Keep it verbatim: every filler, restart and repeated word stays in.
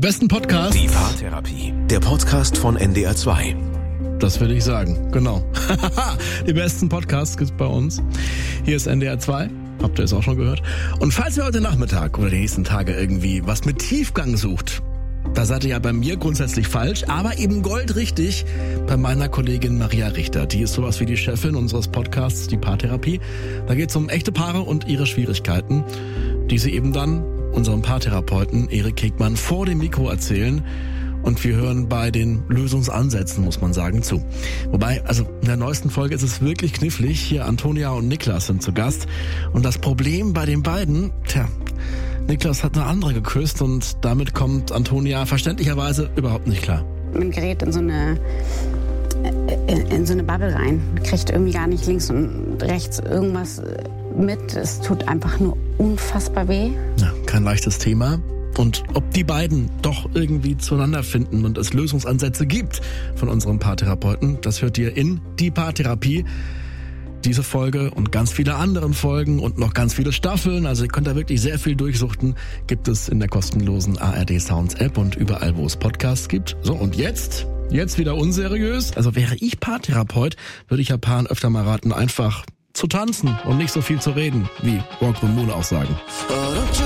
besten Podcasts. Die Paartherapie, der Podcast von N D R zwei. Das will ich sagen, genau. Die besten Podcasts gibt's bei uns. Hier ist N D R zwei. Habt ihr es auch schon gehört? Und falls ihr heute Nachmittag oder die nächsten Tage irgendwie was mit Tiefgang sucht, da seid ihr ja bei mir grundsätzlich falsch, aber eben goldrichtig bei meiner Kollegin Maria Richter. Die ist sowas wie die Chefin unseres Podcasts, die Paartherapie. Da geht es um echte Paare und ihre Schwierigkeiten, die sie eben dann unserem Paartherapeuten Erik Hegmann vor dem Mikro erzählen. Und wir hören bei den Lösungsansätzen, muss man sagen, zu. Wobei, also in der neuesten Folge ist es wirklich knifflig. Hier Antonia und Niklas sind zu Gast. Und das Problem bei den beiden, tja, Niklas hat eine andere geküsst und damit kommt Antonia verständlicherweise überhaupt nicht klar. Man gerät in so eine in, in so eine Bubble rein, kriegt irgendwie gar nicht links und rechts irgendwas mit. Es tut einfach nur unfassbar weh. Ja, kein leichtes Thema. Und ob die beiden doch irgendwie zueinander finden und es Lösungsansätze gibt von unserem Paartherapeuten, das hört ihr in die Paartherapie. Diese Folge und ganz viele anderen Folgen und noch ganz viele Staffeln, also ihr könnt da wirklich sehr viel durchsuchten, gibt es in der kostenlosen A R D Sounds App und überall, wo es Podcasts gibt. So, und jetzt, jetzt wieder unseriös. Also wäre ich Paartherapeut, würde ich ja Paaren öfter mal raten, einfach zu tanzen und nicht so viel zu reden, wie Walk the Moon auch sagen.